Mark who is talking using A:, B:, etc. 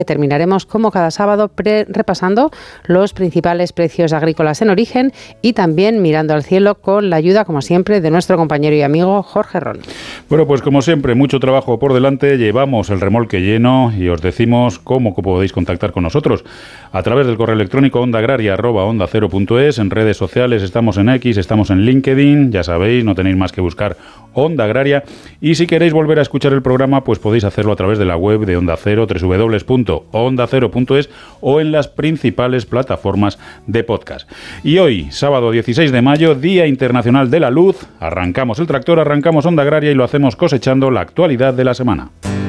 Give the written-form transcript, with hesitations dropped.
A: Terminaremos como cada sábado repasando los principales precios agrícolas en origen y también mirando al cielo con la ayuda, como siempre, de nuestro compañero y amigo Jorge Ron.
B: Bueno, pues como siempre, mucho trabajo por delante, llevamos el remolque lleno y os decimos cómo podéis contactar con nosotros a través del correo electrónico ondaagraria@ondacero.es. En redes sociales estamos en X, estamos en LinkedIn, ya sabéis, no tenéis más que buscar Onda Agraria, y si queréis volver a escuchar el programa, pues podéis hacerlo a través de la web de Onda Cero, www.ondacero.es, o en las principales plataformas de podcast. Y hoy, sábado 16 de mayo, Día Internacional de la Luz, arrancamos el tractor, arrancamos Onda Agraria y lo hacemos cosechando la actualidad de la semana.